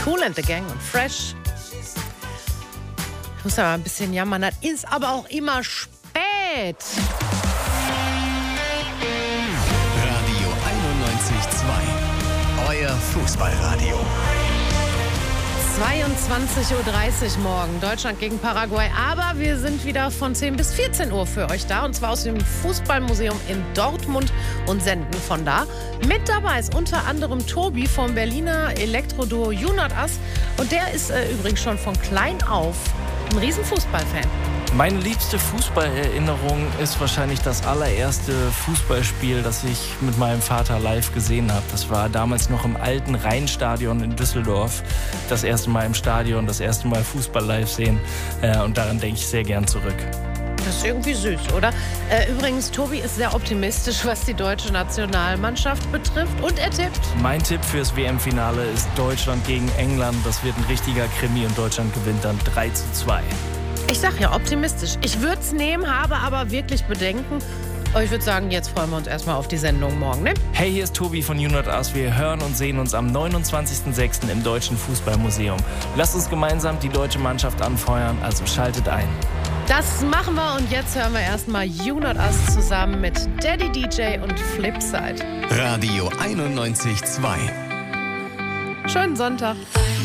Kool and the Gang und Fresh. Ich muss aber ein bisschen jammern, das ist aber auch immer spät. Radio 91.2. Euer Fußballradio. 22.30 Uhr morgen, Deutschland gegen Paraguay. Aber wir sind wieder von 10 bis 14 Uhr für euch da. Und zwar aus dem Fußballmuseum in Dortmund und senden von da. Mit dabei ist unter anderem Tobi vom Berliner Elektroduo You Not Us. Und der ist übrigens schon von klein auf ein riesen Fußballfan. Meine liebste Fußballerinnerung ist wahrscheinlich das allererste Fußballspiel, das ich mit meinem Vater live gesehen habe. Das war damals noch im alten Rheinstadion in Düsseldorf. Das erste Mal im Stadion, das erste Mal Fußball live sehen. Und daran denke ich sehr gern zurück. Das ist irgendwie süß, oder? Übrigens, Tobi ist sehr optimistisch, was die deutsche Nationalmannschaft betrifft. Und er tippt. Mein Tipp fürs WM-Finale ist Deutschland gegen England. Das wird ein richtiger Krimi und Deutschland gewinnt dann 3:2. Ich sag ja, optimistisch. Ich würde es nehmen, habe aber wirklich Bedenken. Aber ich würde sagen, jetzt freuen wir uns erstmal auf die Sendung morgen, ne? Hey, hier ist Tobi von You Not Us. Wir hören und sehen uns am 29.06. im Deutschen Fußballmuseum. Lasst uns gemeinsam die deutsche Mannschaft anfeuern, also schaltet ein. Das machen wir und jetzt hören wir erstmal You Not Us zusammen mit Daddy DJ und Flipside. Radio 91.2. Schönen Sonntag.